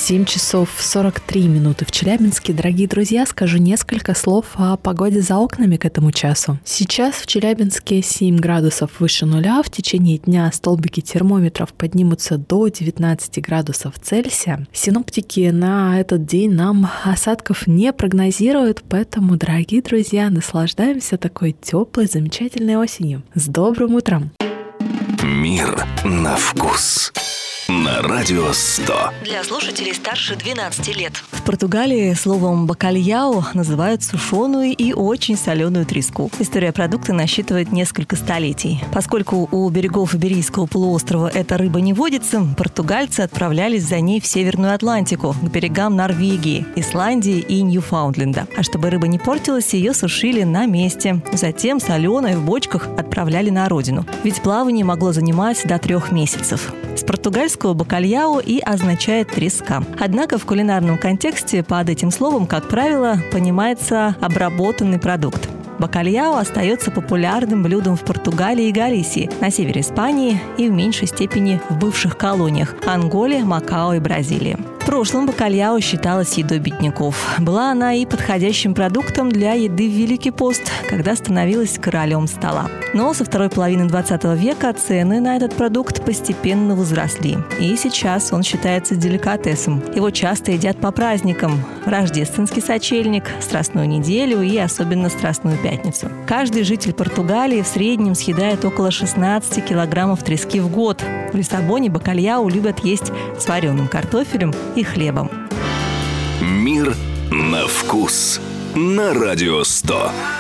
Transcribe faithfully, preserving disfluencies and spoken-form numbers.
семь часов сорок три минуты в Челябинске. Дорогие друзья, скажу несколько слов о погоде за окнами к этому часу. Сейчас в Челябинске семь градусов выше нуля. В течение дня столбики термометров поднимутся до девятнадцать градусов Цельсия. Синоптики на этот день нам осадков не прогнозируют, поэтому, дорогие друзья, наслаждаемся такой теплой, замечательной осенью. С добрым утром! Мир на вкус. На Радио сто. Для слушателей старше двенадцати лет. В Португалии словом бакальяо называют сушеную и очень соленую треску. История продукта насчитывает несколько столетий. Поскольку у берегов Иберийского полуострова эта рыба не водится, португальцы отправлялись за ней в Северную Атлантику, к берегам Норвегии, Исландии и Ньюфаундленда. А чтобы рыба не портилась, ее сушили на месте. Затем соленой в бочках отправляли на родину. Ведь плавание могло занимать до трех месяцев. С португальского бакальяо и означает треска. Однако в кулинарном контексте под этим словом, как правило, понимается обработанный продукт. Бакальяо остается популярным блюдом в Португалии и Галисии, на севере Испании и в меньшей степени в бывших колониях – Анголе, Макао и Бразилии. В прошлом бакальяо считалась едой бедняков. Была она и подходящим продуктом для еды в Великий пост, когда становилась королем стола. Но со второй половины двадцатого века цены на этот продукт постепенно возросли. И сейчас он считается деликатесом. Его часто едят по праздникам – рождественский сочельник, Страстную неделю и особенно Страстную пятницу. Каждый житель Португалии в среднем съедает около шестнадцать килограммов трески в год. В Лиссабоне бакальяо любят есть с вареным картофелем и хлебом. Мир на вкус. На Радио сто.